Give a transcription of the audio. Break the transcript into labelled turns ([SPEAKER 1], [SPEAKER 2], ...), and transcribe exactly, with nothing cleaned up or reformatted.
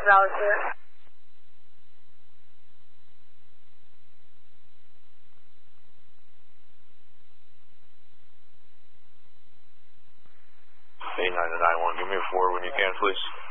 [SPEAKER 1] 老师。
[SPEAKER 2] eight nine to nine one, give me a four when you can, please.